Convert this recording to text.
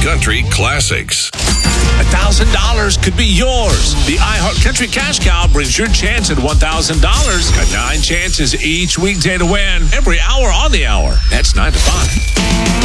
Country Classics. $1,000 could be yours. The iHeart Country Cash Cow brings your chance at $1,000. Got 9 chances each weekday to win every hour on the hour. That's 9 to 5.